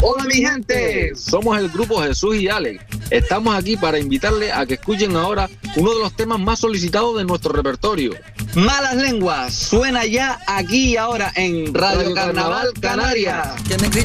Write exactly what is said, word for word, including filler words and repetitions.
Hola mi gente, somos el grupo Jesús y Alex. Estamos aquí para invitarles a que escuchen ahora uno de los temas más solicitados de nuestro repertorio. Malas Lenguas suena ya aquí y ahora en Radio, Radio Carnaval, Carnaval Canarias. Canarias.